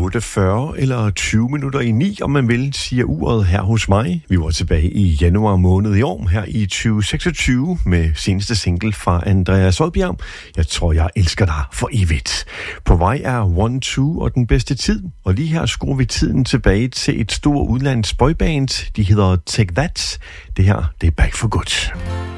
8:40 eller 20 minutter i 9, om man vil, siger uret her hos mig. Vi var tilbage i januar måned i år, her i 2026, med seneste single fra Andreas Oddbjerg. Jeg tror, jeg elsker dig for evigt. På vej er 1-2 og den bedste tid, og lige her skruer vi tiden tilbage til et stort udlands boyband. De hedder Take That. Det her, det er Back for Good.